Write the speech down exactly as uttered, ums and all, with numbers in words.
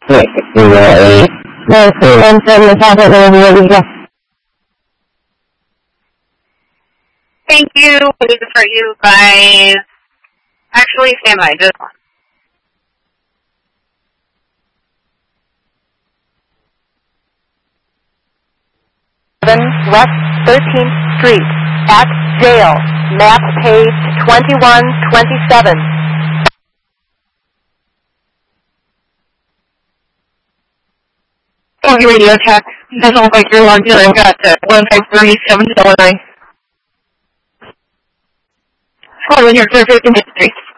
Thank you. This is for you guys. Actually, stand by. Just one. West thirteenth Street, at jail, map page twenty-one twenty-seven. Oh, your radio check. Doesn't look like you're logged in. I've got uh, one five three seven double nine. Hold on, here, clear fifteenth Street.